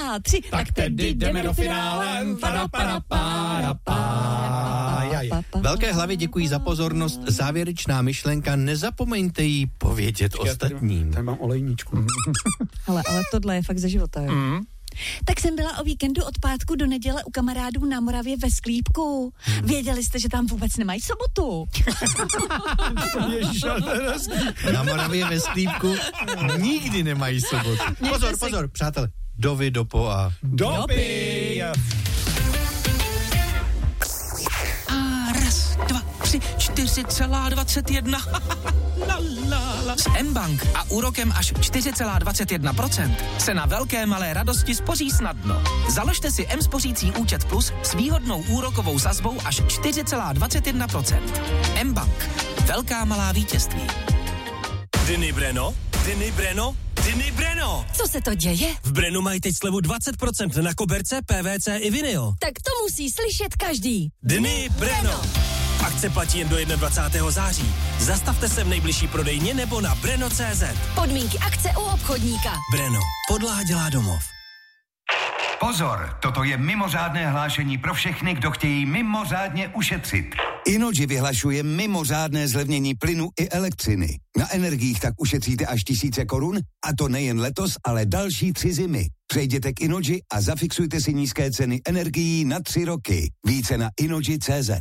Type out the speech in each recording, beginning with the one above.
3, tak tedy jdeme do finále. Velké hlavy děkuji za pozornost. Závěrečná myšlenka, nezapomeňte ji povědět ostatním. Tady mám olejničku. Ale tohle je fakt ze života, jo. Tak jsem byla o víkendu od pátku do neděle u kamarádů na Moravě ve Sklípku. Věděli jste, že tam vůbec nemají sobotu? Na Moravě ve Sklípku nikdy nemají sobotu. Pozor, přátelé. Dovi, dopo a... Dopy! A 1, 2, 3, 4,21. S mBank a úrokem až 4,21% se na velké malé radosti spoří snadno. Založte si mSpořící účet Plus s výhodnou úrokovou sazbou až 4,21%. mBank. Velká malá vítězství. Dny Breno, Dny Breno, Dny Breno. Co se to děje? V Brenu mají teď slevu 20% na koberce, PVC i vinyl. Tak to musí slyšet každý. Dny Breno. Akce platí jen do 21. září. Zastavte se v nejbližší prodejně nebo na breno.cz. Podmínky akce u obchodníka. Breno. Podlaha dělá domov. Pozor, toto je mimořádné hlášení pro všechny, kdo chtějí mimořádně ušetřit. Innogy vyhlašuje mimořádné zlevnění plynu i elektřiny. Na energiích tak ušetříte až 1000 korun, a to nejen letos, ale další 3 zimy. Přejděte k Innogy a zafixujte si nízké ceny energií na 3 roky. Více na innogy.cz.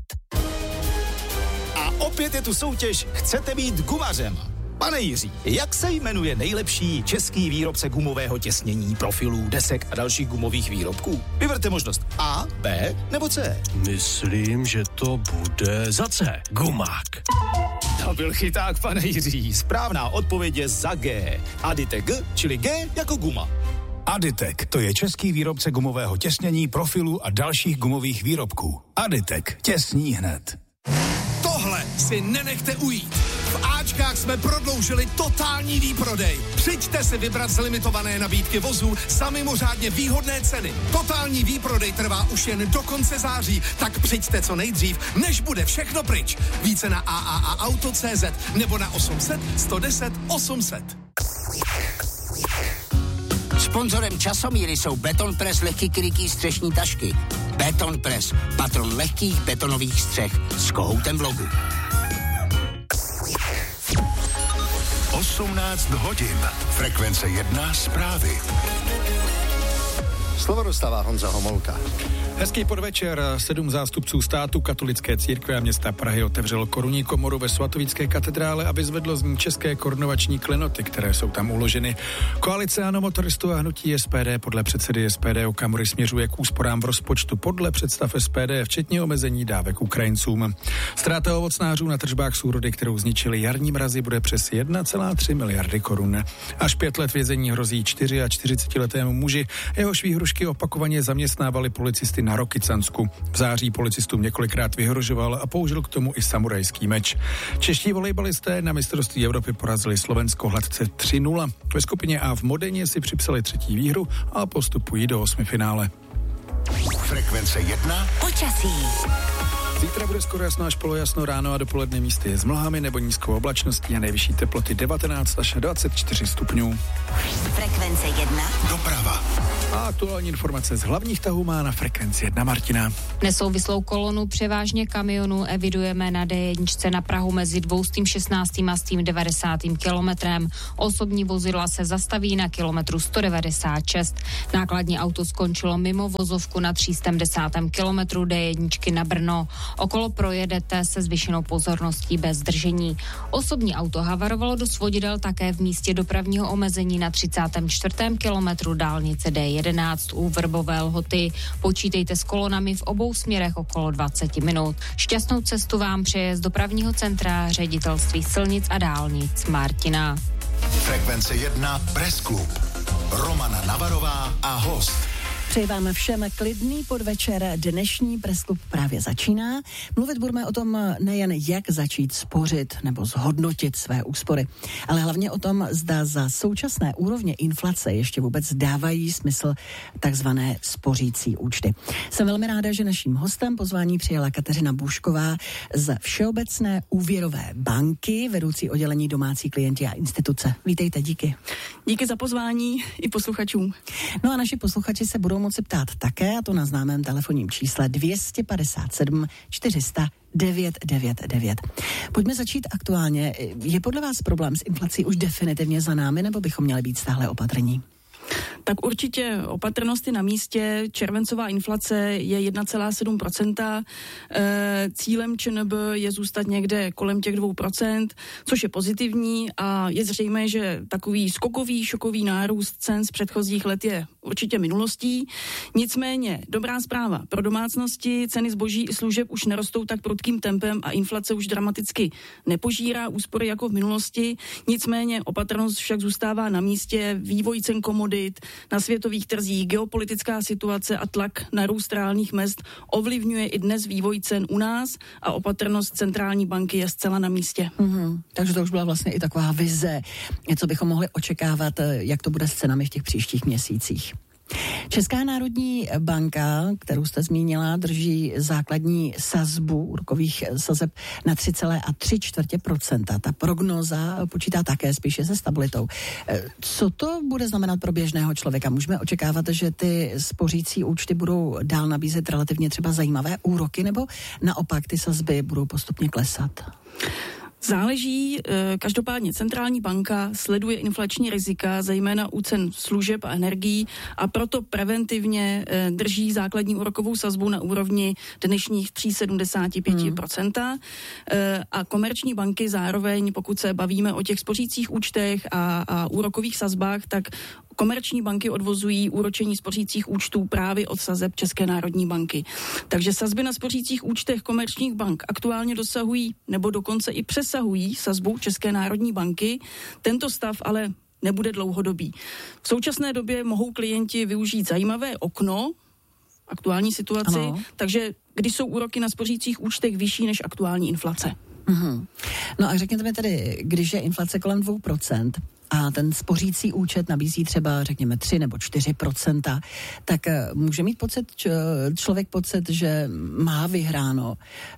A opět je tu soutěž Chcete být gumařem? Pane Jiří, jak se jmenuje nejlepší český výrobce gumového těsnění, profilů, desek a dalších gumových výrobků? Vyberte možnost A, B nebo C. Myslím, že to bude za C. Gumák. To byl chyták, pane Jiří. Správná odpověď je za G. Aditek G, čili G jako guma. Aditek, to je český výrobce gumového těsnění, profilů a dalších gumových výrobků. Aditek, těsní hned. Tohle si nenechte ujít. V Ačkách jsme prodloužili totální výprodej. Přijďte si vybrat z limitované nabídky vozů za mimořádně výhodné ceny. Totální výprodej trvá už jen do konce září, tak přijďte co nejdřív, než bude všechno pryč. Více na AAAauto.cz nebo na 800 110 800. Sponzorem Časomíry jsou Betonpress lehký krytý střešní tašky. Betonpress, patron lehkých betonových střech s kohoutem v logu. 18 hodin. Frekvence 1 zprávy. Slovo dostává Honza Homolka. Hezký podvečer. 7 zástupců státu, katolické církve a města Prahy otevřelo korunní komoru ve svatovícké katedrále, aby zvedlo z ní české korunovační klenoty, které jsou tam uloženy. Koalice ANO, motoristů a hnutí SPD podle předsedy SPD Okamury směřuje k úsporám v rozpočtu podle představ SPD, včetně omezení dávek Ukrajincům. Ztráta ovocnářů na tržbách s úrody, kterou zničili jarní mrazy, bude přes 1,3 miliardy korun. Až 5 let vězení hrozí 44letému muži, jehož výhrušky opakovaně zaměstnávali policisty na Rokycansku. V září policistům několikrát vyhrožoval a použil k tomu i samurajský meč. Čeští volejbalisté na mistrovství Evropy porazili Slovensko hladce 3-0. Ve skupině A v Modeně si připsali 3. výhru a postupují do 8. finále. Frekvence 1. Počasí. Zítra bude skoro jasno až polojasno, ráno a dopoledne místy s mlhami nebo nízkou oblačností a nejvyšší teploty 19 až 24 stupňů. Frekvence 1. Doprava. A aktuální informace z hlavních tahů má na Frekvenci 1 Martina. Nesouvislou kolonu převážně kamionů evidujeme na D1 na Prahu mezi 216. a 90. kilometrem. Osobní vozidla se zastaví na kilometru 196. Nákladní auto skončilo mimo vozovku na 310. kilometru D1 na Brno. Okolo projedete se zvýšenou pozorností bez zdržení. Osobní auto havarovalo do svodidel také v místě dopravního omezení na 34. kilometru dálnice D11 u Vrbové Lhoty. Počítejte s kolonami v obou směrech okolo 20 minut. Šťastnou cestu vám přeje z dopravního centra Ředitelství silnic a dálnic Martina. Frekvence 1 Press Club. Romana Navarová a host. Přeji vám všem klidný podvečer. Dnešní Press Club právě začíná. Mluvit budeme o tom nejen, jak začít spořit nebo zhodnotit své úspory, ale hlavně o tom, zda za současné úrovně inflace ještě vůbec dávají smysl takzvané spořící účty. Jsem velmi ráda, že naším hostem pozvání přijala Kateřina Bůšková z Všeobecné úvěrové banky, vedoucí oddělení domácí klienti a instituce. Vítejte, díky. Díky za pozvání i posluchačům. No a naši posluchači se budou moci ptát také, a to na známém telefonním čísle 257 400 999. Pojďme začít aktuálně. Je podle vás problém s inflací už definitivně za námi, nebo bychom měli být stále opatrní? Tak určitě opatrnost je na místě. Červencová inflace je 1,7%. Cílem ČNB je zůstat někde kolem těch 2%, což je pozitivní a je zřejmé, že takový skokový, šokový nárůst cen z předchozích let je určitě minulostí. Nicméně dobrá zpráva pro domácnosti, ceny zboží i služeb už nerostou tak prudkým tempem a inflace už dramaticky nepožírá úspory jako v minulosti. Nicméně opatrnost však zůstává na místě. Vývoj cen komodit na světových trzích, geopolitická situace a tlak na růst reálných mezd ovlivňuje i dnes vývoj cen u nás a opatrnost centrální banky je zcela na místě. Takže to už byla vlastně i taková vize, co bychom mohli očekávat, jak to bude s cenami v těch příštích měsících. Česká národní banka, kterou jste zmínila, drží základní sazbu úrokových sazeb na 3,3%. Ta prognóza počítá také spíše se stabilitou. Co to bude znamenat pro běžného člověka? Můžeme očekávat, že ty spořící účty budou dál nabízet relativně třeba zajímavé úroky, nebo naopak ty sazby budou postupně klesat? Záleží, každopádně centrální banka sleduje inflační rizika, zejména u cen služeb a energií a proto preventivně drží základní úrokovou sazbu na úrovni dnešních 3,75%. A komerční banky zároveň, pokud se bavíme o těch spořících účtech a úrokových sazbách, tak komerční banky odvozují úročení spořících účtů právě od sazeb České národní banky. Takže sazby na spořících účtech komerčních bank aktuálně dosahují nebo dokonce i přesahují sazbu České národní banky. Tento stav ale nebude dlouhodobý. V současné době mohou klienti využít zajímavé okno aktuální situaci, takže když jsou úroky na spořících účtech vyšší než aktuální inflace. No a řekněte mi tedy, když je inflace kolem 2%, a ten spořící účet nabízí třeba, řekněme, 3 nebo 4%, tak může mít člověk pocit, že má vyhráno.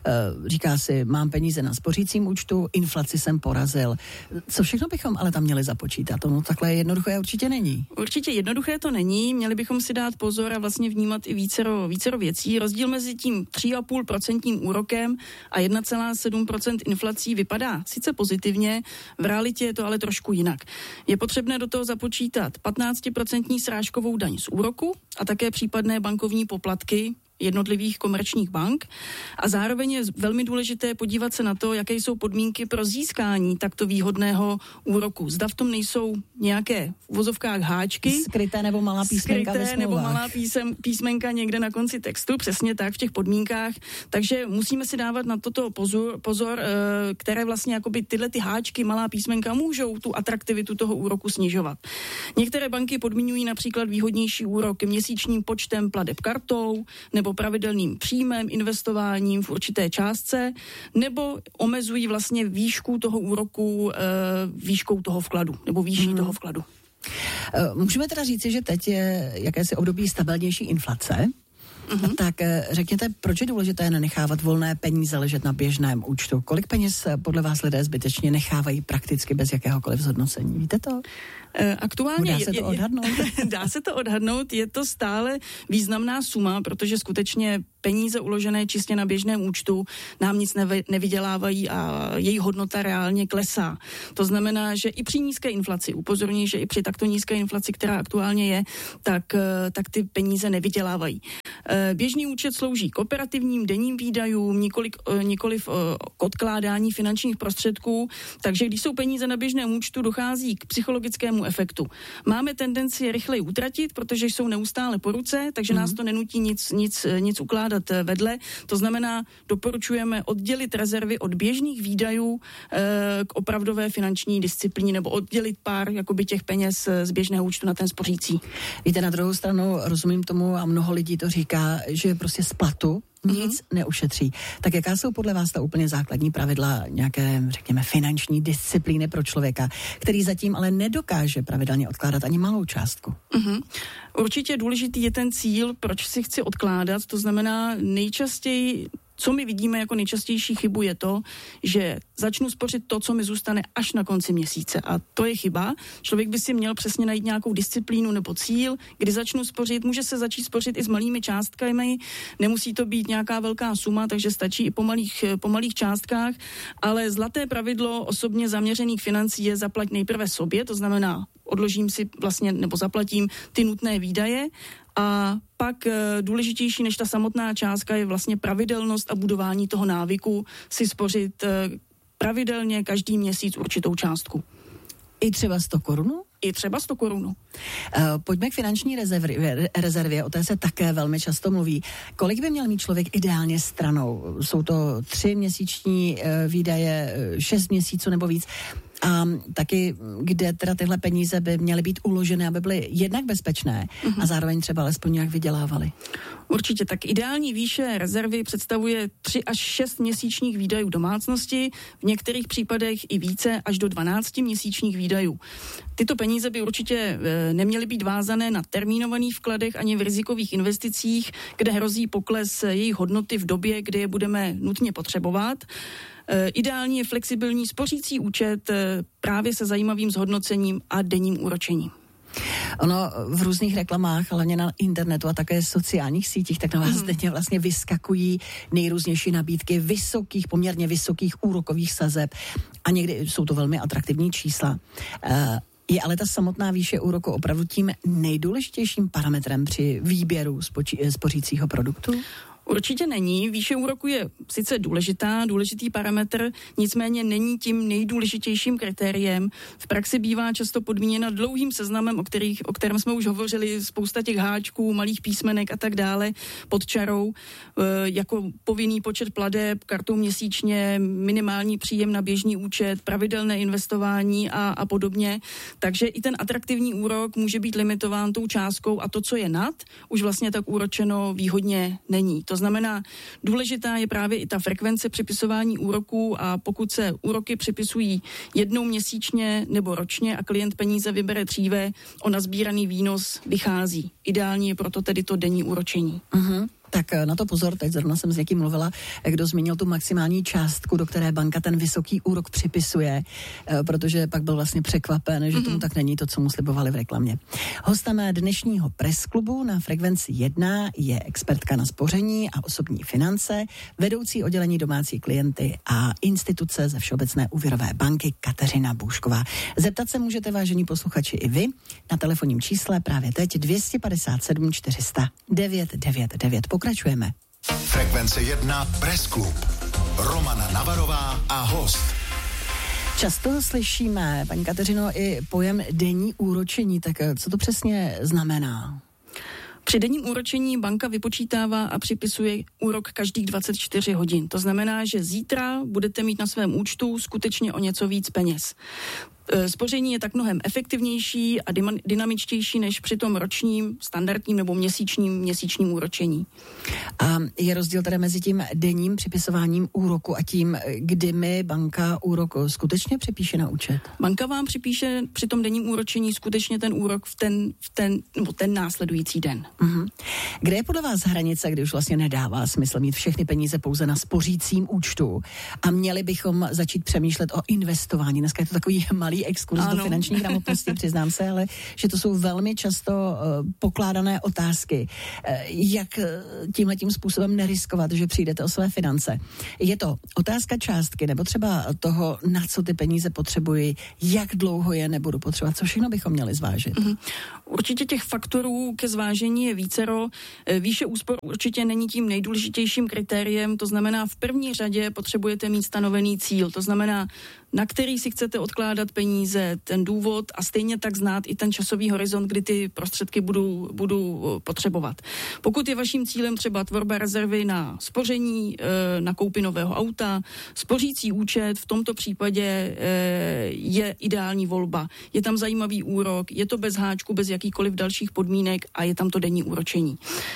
Říká si, mám peníze na spořícím účtu, inflaci jsem porazil. Co všechno bychom ale tam měli započítat? No takhle jednoduché určitě není. Určitě jednoduché to není, měli bychom si dát pozor a vlastně vnímat i vícero věcí. Rozdíl mezi tím 3,5% úrokem a 1,7% inflací vypadá sice pozitivně, v realitě je to ale trošku jinak. Je potřebné do toho započítat 15% srážkovou daň z úroku a také případné bankovní poplatky jednotlivých komerčních bank a zároveň je velmi důležité podívat se na to, jaké jsou podmínky pro získání takto výhodného úroku. Zda v tom nejsou nějaké v uvozovkách háčky. Skryté nebo malá písmenka ve smlouvách. Písmenka někde na konci textu, přesně tak v těch podmínkách. Takže musíme si dávat na toto pozor, které vlastně jakoby tyhle ty háčky, malá písmenka můžou tu atraktivitu toho úroku snižovat. Některé banky podmiňují například výhodnější úrok měsíčním počtem plateb kartou nebo pravidelným příjmem, investováním v určité částce, nebo omezují vlastně výšku toho úroku výškou toho vkladu, nebo výší toho vkladu. Můžeme teda říci, že teď je jakési období stabilnější inflace, tak řekněte, proč je důležité nenechávat volné peníze ležet na běžném účtu? Kolik peněz podle vás lidé zbytečně nechávají prakticky bez jakéhokoliv zhodnocení? Víte to? Aktuálně dá se to odhadnout? Dá se to odhadnout, je to stále významná suma, protože skutečně peníze uložené čistě na běžném účtu nám nic nevydělávají a její hodnota reálně klesá. To znamená, že i při nízké inflaci, upozorňuji, že i při takto nízké inflaci, která aktuálně je, tak ty peníze nevydělávají. Běžný účet slouží k operativním denním výdajům, nikoliv k odkládání finančních prostředků, takže když jsou peníze na běžném účtu, dochází k psychologickému efektu. Máme tendenci je rychleji utratit, protože jsou neustále po ruce, takže nás to nenutí nic ukládat odkládat vedle. To znamená, doporučujeme oddělit rezervy od běžných výdajů k opravdové finanční disciplíně nebo oddělit pár jakoby těch peněz z běžného účtu na ten spořící. Víte, na druhou stranu rozumím tomu a mnoho lidí to říká, že prostě z platu nic neušetří. Tak jaká jsou podle vás ta úplně základní pravidla nějaké, řekněme, finanční disciplíny pro člověka, který zatím ale nedokáže pravidelně odkládat ani malou částku? Určitě důležitý je ten cíl, proč si chci odkládat, to znamená nejčastěji, co my vidíme jako nejčastější chybu je to, že začnu spořit to, co mi zůstane až na konci měsíce. A to je chyba. Člověk by si měl přesně najít nějakou disciplínu nebo cíl, kdy začnu spořit. Může se začít spořit i s malými částkami, nemusí to být nějaká velká suma, takže stačí i po malých částkách, ale zlaté pravidlo osobně zaměřených financí je zaplať nejprve sobě, to znamená odložím si vlastně nebo zaplatím ty nutné výdaje a pak důležitější než ta samotná částka je vlastně pravidelnost a budování toho návyku si spořit pravidelně každý měsíc určitou částku. I třeba 100 korun? I třeba 100 korun. Pojďme k finanční rezervě, o té se také velmi často mluví. Kolik by měl mít člověk ideálně stranou? Jsou to 3 měsíční výdaje, 6 měsíců nebo víc? A taky, kde teda tyhle peníze by měly být uložené, aby byly jednak bezpečné a zároveň třeba alespoň nějak vydělávaly. Určitě, tak ideální výše rezervy představuje 3 až 6 měsíčních výdajů domácnosti, v některých případech i více až do 12 měsíčních výdajů. Tyto peníze by určitě neměly být vázané na termínovaných vkladech ani v rizikových investicích, kde hrozí pokles jejich hodnoty v době, kdy je budeme nutně potřebovat. Ideální je flexibilní spořící účet právě se zajímavým zhodnocením a denním úročením. Ono v různých reklamách, hlavně na internetu a také sociálních sítích, tak na vás denně vlastně vyskakují nejrůznější nabídky poměrně vysokých úrokových sazeb a někdy jsou to velmi atraktivní čísla. Je ale ta samotná výše úroku opravdu tím nejdůležitějším parametrem při výběru spořícího produktu? Určitě není. Výše úroku je sice důležitý parametr, nicméně není tím nejdůležitějším kritériem. V praxi bývá často podmíněna dlouhým seznamem, o kterém jsme už hovořili, spousta těch háčků, malých písmenek a tak dále pod čarou, jako povinný počet plateb, kartou měsíčně, minimální příjem na běžný účet, pravidelné investování a podobně. Takže i ten atraktivní úrok může být limitován tou částkou a to, co je nad, už vlastně tak úročeno výhodně není. To znamená, důležitá je právě i ta frekvence připisování úroků a pokud se úroky připisují jednou měsíčně nebo ročně a klient peníze vybere dříve, o nazbíraný výnos vychází. Ideální je proto tedy to denní úročení. Tak na to pozor, teď zrovna jsem s někým mluvila, kdo zmínil tu maximální částku, do které banka ten vysoký úrok připisuje, protože pak byl vlastně překvapen, že tomu tak není to, co mu slibovali v reklamě. Hostem dnešního Press klubu na Frekvenci 1 je expertka na spoření a osobní finance, vedoucí oddělení domácí klienty a instituce ze Všeobecné úvěrové banky Kateřina Bůšková. Zeptat se můžete, vážení posluchači, i vy na telefonním čísle právě teď 257 400 999. Pokračujeme. Frekvence 1 Press Klub. Romana Navarová a host. Často slyšíme, paní Kateřino, i pojem denní úročení, tak co to přesně znamená? Při denním úročení banka vypočítává a připisuje úrok každých 24 hodin. To znamená, že zítra budete mít na svém účtu skutečně o něco víc peněz. Spoření je tak mnohem efektivnější a dynamičtější než při tom ročním, standardním nebo měsíčním úročení. A je rozdíl teda mezi tím denním připisováním úroku a tím, kdy mi banka úrok skutečně připíše na účet? Banka vám připíše při tom denním úročení skutečně ten úrok v ten následující den. Kde je podle vás hranice, kdy už vlastně nedává smysl mít všechny peníze pouze na spořícím účtu a měli bychom začít přemýšlet o investování? Dneska je to takový malý exkurs do finanční gramotnosti, přiznám se, ale že to jsou velmi často pokládané otázky. Jak tímhletím způsobem neriskovat, že přijdete o své finance? Je to otázka částky nebo třeba toho, na co ty peníze potřebuji, jak dlouho je nebudu potřebovat, co všechno bychom měli zvážit? Určitě těch faktorů ke zvážení je vícero. Výše úspor určitě není tím nejdůležitějším kritériem, to znamená v první řadě potřebujete mít stanovený cíl, to znamená na který si chcete odkládat peníze, ten důvod a stejně tak znát i ten časový horizont, kdy ty prostředky budu potřebovat. Pokud je vaším cílem třeba tvorba rezervy na spoření, na koupi nového auta, spořící účet v tomto případě je ideální volba. Je tam zajímavý úrok, je to bez háčku, bez jakýkoliv dalších podmínek a je tam to denní úročení.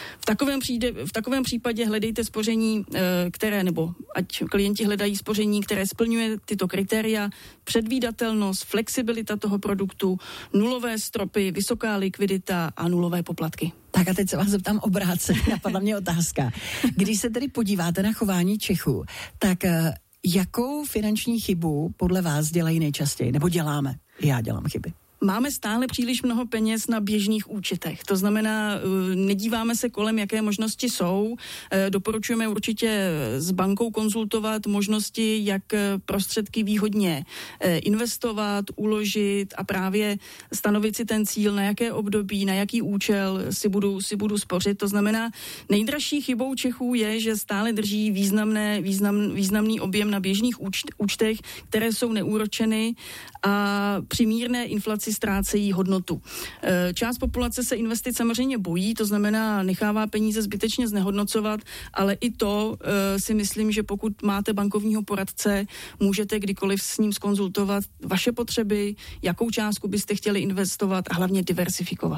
V takovém případě hledejte spoření, nebo ať klienti hledají spoření, které splňuje tyto kritéria, předvídatelnost, flexibilita toho produktu, nulové stropy, vysoká likvidita a nulové poplatky. Tak a teď se vás zeptám obráceně, napadla mě otázka. Když se tedy podíváte na chování Čechů, tak jakou finanční chybu podle vás dělají nejčastěji? Nebo děláme? Já dělám chyby. Máme stále příliš mnoho peněz na běžných účtech. To znamená, nedíváme se kolem, jaké možnosti jsou. Doporučujeme určitě s bankou konzultovat možnosti, jak prostředky výhodně investovat, uložit a právě stanovit si ten cíl, na jaké období, na jaký účel si budu spořit. To znamená, nejdražší chybou Čechů je, že stále drží významný objem na běžných účtech, které jsou neúročeny a při mírné inflaci ztrácejí hodnotu. Část populace se investic samozřejmě bojí, to znamená nechává peníze zbytečně znehodnocovat, ale i to si myslím, že pokud máte bankovního poradce, můžete kdykoliv s ním zkonzultovat vaše potřeby, jakou částku byste chtěli investovat a hlavně diversifikovat.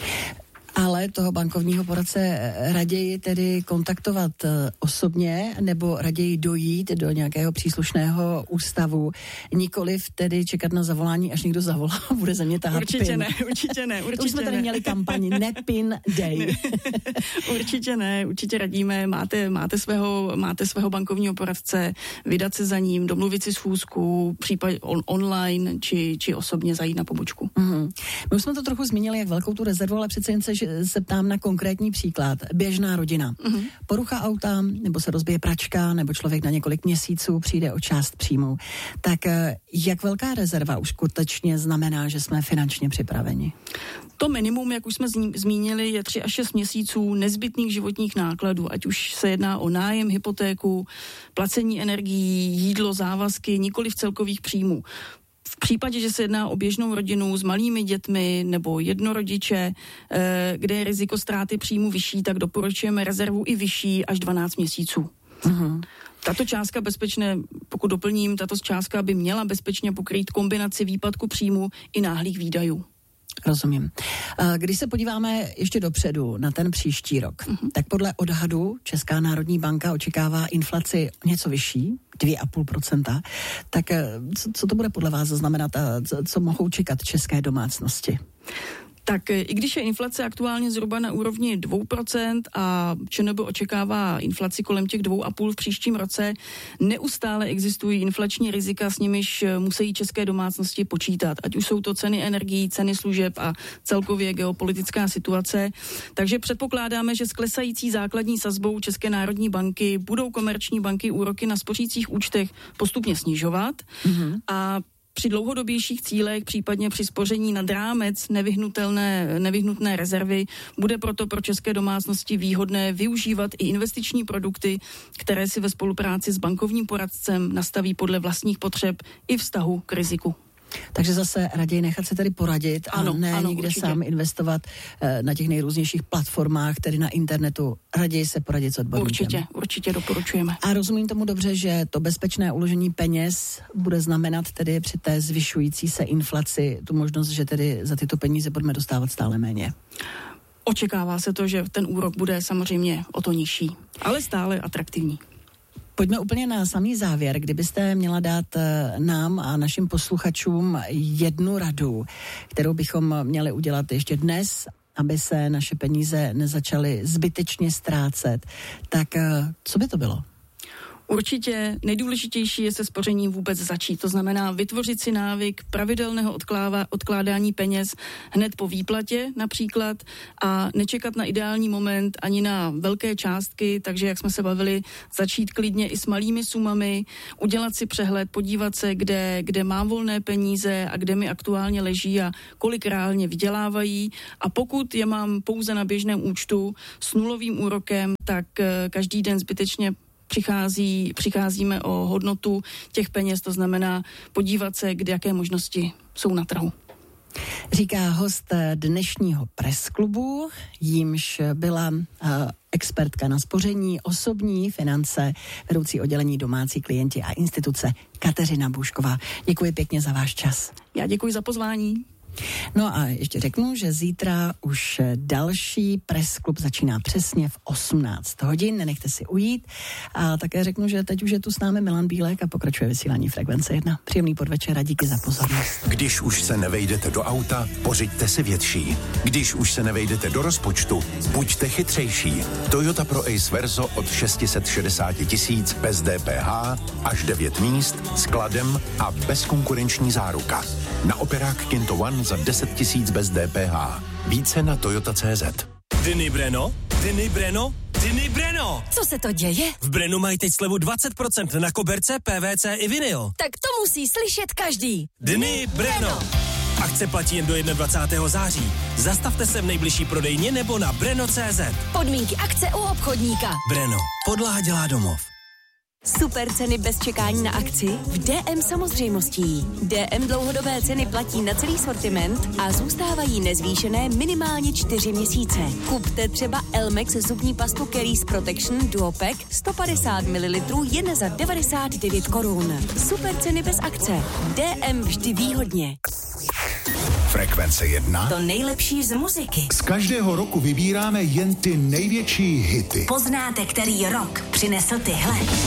Ale toho bankovního poradce raději tedy kontaktovat osobně nebo raději dojít do nějakého příslušného ústavu, nikoliv tedy čekat na zavolání, až někdo zavolá a bude ze mě tahat určitě pin. Ne. Už jsme tady měli kampaň Nepin Day. Ne. Určitě ne, určitě radíme, máte svého bankovního poradce, vydat se za ním, domluvit si schůzku, případně online, či osobně zajít na pobočku. Mm-hmm. My už jsme to trochu zmínili, jak velkou tu rezervu, ale přece jen se ptám na konkrétní příklad. Běžná rodina. Mm-hmm. Porucha auta, nebo se rozbije pračka, nebo člověk na několik měsíců přijde o část příjmů. Tak jak velká rezerva už skutečně znamená, že jsme finančně připraveni? To minimum, jak už jsme zmínili, je 3 až 6 měsíců nezbytných životních nákladů, ať už se jedná o nájem, hypotéku, placení energií, jídlo, závazky, nikoli v celkových příjmů. V případě, že se jedná o běžnou rodinu s malými dětmi nebo jednorodiče, kde je riziko ztráty příjmu vyšší, tak doporučujeme rezervu i vyšší až 12 měsíců. Uh-huh. Tato částka pokud doplním, tato částka by měla bezpečně pokrýt kombinaci výpadku příjmu i náhlých výdajů. Rozumím. Když se podíváme ještě dopředu na ten příští rok, tak podle odhadu Česká národní banka očekává inflaci něco vyšší, 2,5%. Tak co to bude podle vás znamenat a co mohou čekat české domácnosti? Tak i když je inflace aktuálně zhruba na úrovni 2% a ČNB očekává inflaci kolem těch 2,5% v příštím roce, neustále existují inflační rizika, s nimiž musí české domácnosti počítat. Ať už jsou to ceny energií, ceny služeb a celkově geopolitická situace. Takže předpokládáme, že s klesající základní sazbou České národní banky budou komerční banky úroky na spořících účtech postupně snižovat a při dlouhodobějších cílech, případně při spoření nad rámec nevyhnutné rezervy, bude proto pro české domácnosti výhodné využívat i investiční produkty, které si ve spolupráci s bankovním poradcem nastaví podle vlastních potřeb i vztahu k riziku. Takže zase raději nechat se tady poradit a ne někde určitě sám investovat na těch nejrůznějších platformách, tedy na internetu. Raději se poradit s odborníkem. Určitě doporučujeme. A rozumím tomu dobře, že to bezpečné uložení peněz bude znamenat tedy při té zvyšující se inflaci tu možnost, že tedy za tyto peníze budeme dostávat stále méně. Očekává se to, že ten úrok bude samozřejmě o to nižší, ale stále atraktivní. Pojďme úplně na samý závěr, kdybyste měla dát nám a našim posluchačům jednu radu, kterou bychom měli udělat ještě dnes, aby se naše peníze nezačaly zbytečně ztrácet. Tak co by to bylo? Určitě nejdůležitější je se spořením vůbec začít. To znamená vytvořit si návyk pravidelného odkládání peněz hned po výplatě například a nečekat na ideální moment ani na velké částky, takže jak jsme se bavili, začít klidně i s malými sumami, udělat si přehled, podívat se, kde mám volné peníze a kde mi aktuálně leží a kolik reálně vydělávají a pokud je mám pouze na běžném účtu s nulovým úrokem, tak každý den zbytečně přicházíme o hodnotu těch peněz, to znamená podívat se, kde jaké možnosti jsou na trhu. Říká host dnešního pressklubu, jímž byla expertka na spoření, osobní finance, vedoucí oddělení domácí klienti a instituce Kateřina Bůšková. Děkuji pěkně za váš čas. Já děkuji za pozvání. No a ještě řeknu, že zítra už další pressklub začíná přesně v 18 hodin, nenechte si ujít. A také řeknu, že teď už je tu s námi Milan Bílek a pokračuje vysílání Frekvence 1. Příjemný podvečer a díky za pozornost. Když už se nevejdete do auta, pořiďte si větší. Když už se nevejdete do rozpočtu, buďte chytřejší. Toyota Pro Ace Verso od 660 000 bez DPH, až 9 míst, skladem a bezkonkurenční záruka. Na operák Kinto One za 10 000 bez DPH. Více na Toyota.cz. Dny Breno? Dny Breno? Dny Breno! Co se to děje? V Brenu mají teď slevu 20% na koberce, PVC i vinyl. Tak to musí slyšet každý. Dny Breno! Akce platí jen do 21. září. Zastavte se v nejbližší prodejně nebo na breno.cz. Podmínky akce u obchodníka. Breno. Podlaha dělá domov. Super ceny bez čekání na akci v DM samozřejmostí. DM dlouhodobé ceny platí na celý sortiment a zůstávají nezvýšené minimálně 4 měsíce. Kupte třeba Elmex zubní pastu Caries Protection Duopack 150 ml jen za 99 korun. Super ceny bez akce. DM vždy výhodně. Frekvence 1. To nejlepší z muziky. Z každého roku vybíráme jen ty největší hity. Poznáte, který rok přinesl tyhle?